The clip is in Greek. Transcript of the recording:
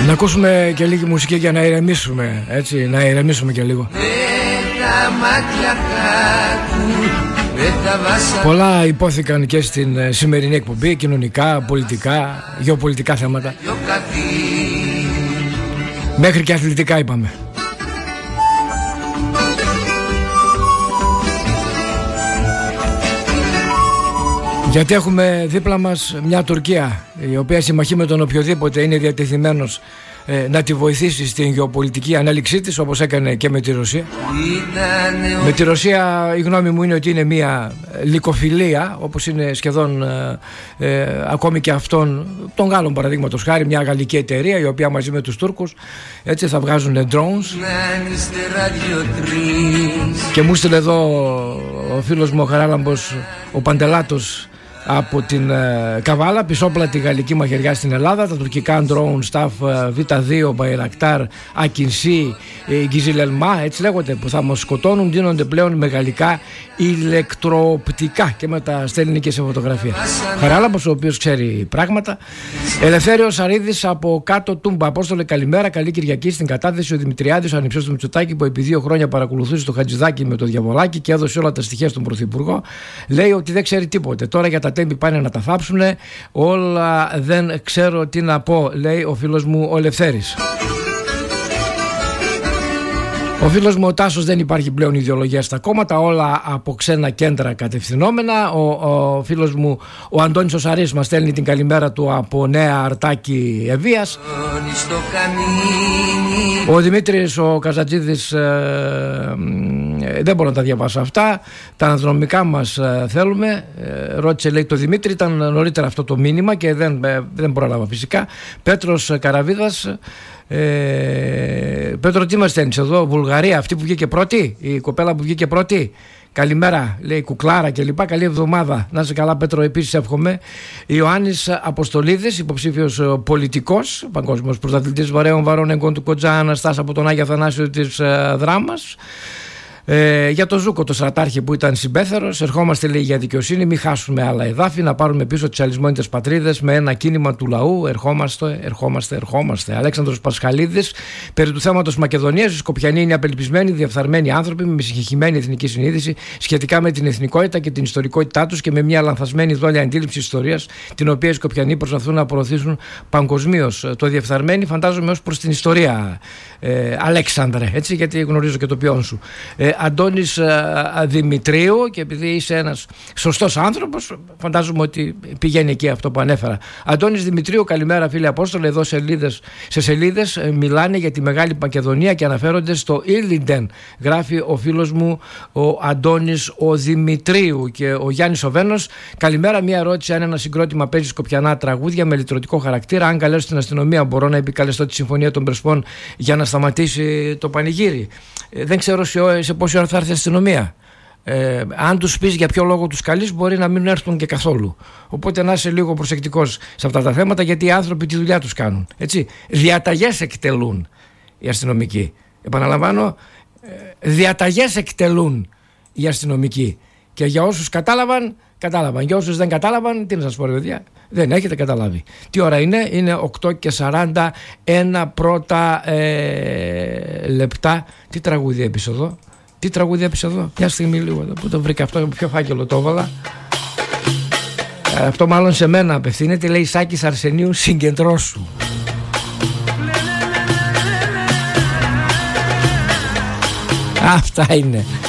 Να ακούσουμε και λίγη μουσική για να ηρεμήσουμε, έτσι, να ηρεμήσουμε και λίγο. Πολλά υπόθηκαν και στην σημερινή εκπομπή, κοινωνικά, πολιτικά, γεωπολιτικά θέματα. Μέχρι και αθλητικά είπαμε. Γιατί έχουμε δίπλα μας μια Τουρκία η οποία συμμαχεί με τον οποιοδήποτε είναι διατεθειμένος να τη βοηθήσει στην γεωπολιτική ανάληξή της, όπως έκανε και με τη Ρωσία. Με τη Ρωσία η γνώμη μου είναι ότι είναι μια λυκοφιλία, όπως είναι σχεδόν ακόμη και αυτών των Γάλλων, παραδείγματος χάρη, μια γαλλική εταιρεία η οποία μαζί με τους Τούρκους έτσι θα βγάζουν drones. Και μου στείλε εδώ ο φίλος μου ο Χαράλαμπος, ο Παντελάτος, από την Καβάλα, πισόπλατη γαλλική μαχαιριά στην Ελλάδα, τα τουρκικά drone staff Β2, Μπαϊρακτάρ, Ακινσί, Γκιζιλελμά, έτσι λέγονται, που θα μας σκοτώνουν, δίνονται πλέον με γαλλικά ηλεκτροοπτικά και μετά στέλνει και σε φωτογραφία. Χαράλαμπος, ο οποίος ξέρει πράγματα. Ελευθέριος Αρίδης από κάτω Τούμπα. Απόστολε, καλημέρα, καλή Κυριακή. Στην κατάθεση ο Δημητριάδης, ο ανιψιός του Μητσοτάκη, που επί 2 χρόνια παρακολουθούσε το Χατζηδάκι με το Διαβολάκι και έδωσε όλα τα στοιχεία στον Πρωθυπουργό, λέει ότι δεν ξέρει τίποτε. Τώρα για τα τέμπη πάνε να τα θάψουνε. Όλα δεν ξέρω τι να πω, λέει ο φίλος μου ο Ελευθέρης. Ο φίλος μου ο Τάσος, δεν υπάρχει πλέον ιδεολογία στα κόμματα, όλα από ξένα κέντρα κατευθυνόμενα. Ο φίλος μου ο Αντώνης ο Σαρής μας στέλνει την καλημέρα του από Νέα Αρτάκη Ευβίας. Ο Δημήτρης ο Καζατζίδης, δεν μπορώ να τα διαβάσω αυτά. Τα αναδρομικά μας θέλουμε. Ρώτησε, λέει, το Δημήτρη, ήταν νωρίτερα αυτό το μήνυμα και δεν πρόλαβα φυσικά. Πέτρος Καραβίδας. Πέτρο, τι μας στέλνεις εδώ? Βουλγαρία, αυτή που βγήκε πρώτη, η κοπέλα που βγήκε πρώτη. Καλημέρα, λέει, κουκλάρα και λοιπά. Καλή εβδομάδα. Να είσαι καλά, Πέτρο, επίσης εύχομαι. Ιωάννης Αποστολίδης, υποψήφιος πολιτικός, παγκόσμιος πρωταθλητής βαρέων βαρών εγκών του Κοντζά Αναστάς από τον Άγιο Αθανάσιο της Δράμας. Για το Ζούκο, το στρατάρχη που ήταν συμπέθερος, ερχόμαστε, λέει, για δικαιοσύνη, μην χάσουμε άλλα εδάφη, να πάρουμε πίσω τις αλυσμόνητες πατρίδες με ένα κίνημα του λαού. Ερχόμαστε. Αλέξανδρος Πασχαλίδης, περί του θέματος Μακεδονίας, οι Σκοπιανοί είναι απελπισμένοι, διαφθαρμένοι άνθρωποι με συγχυμένη εθνική συνείδηση σχετικά με την εθνικότητα και την ιστορικότητά τους και με μια λανθασμένη δόλια αντίληψη ιστορίας, την οποία οι Σκοπιανοί προσπαθούν να προωθήσουν παγκοσμίως. Το διεφθαρμένοι φαντάζομαι ως προς την ιστορία, Αλέξανδρε, έτσι, γιατί γνωρίζω και το ποιόν σου. Αντώνης Δημητρίου, και επειδή είσαι ένας σωστός άνθρωπος, φαντάζομαι ότι πηγαίνει εκεί αυτό που ανέφερα. Αντώνης Δημητρίου, καλημέρα φίλε Απόστολε. Εδώ σε σελίδες μιλάνε για τη Μεγάλη Μακεδονία και αναφέρονται στο Ήλιντεν, γράφει ο φίλος μου ο Αντώνης ο Δημητρίου. Και ο Γιάννης ο Βένος, καλημέρα. Μία ερώτηση: αν ένα συγκρότημα παίζει σκοπιανά τραγούδια με λυτρωτικό χαρακτήρα, αν καλέσω την αστυνομία, μπορώ να επικαλεστώ τη Συμφωνία των Πρεσπών για να σταματήσει το πανηγύρι? Δεν ξέρω σε πόση ώρα θα έρθει η αστυνομία. Αν τους πεις για ποιο λόγο τους καλείς, μπορεί να μην έρθουν και καθόλου. Οπότε να είσαι λίγο προσεκτικός σε αυτά τα θέματα, γιατί οι άνθρωποι τη δουλειά τους κάνουν. Έτσι. Διαταγές εκτελούν οι αστυνομικοί. Επαναλαμβάνω, διαταγές εκτελούν οι αστυνομικοί. Και για όσους κατάλαβαν. Για όσους δεν κατάλαβαν, τι να σας πω, ρε παιδιά, δεν έχετε καταλάβει. Τι ώρα είναι? Είναι 8:41 πρώτα λεπτά. Τι τραγούδι έπεισε εδώ? Μια στιγμή λίγο εδώ. Πού το βρήκα αυτό? Ποιο φάκελο το έβαλα? Αυτό μάλλον σε μένα απευθύνεται. Λέει Σάκης Αρσενίου, συγκεντρώσου. Αυτά είναι.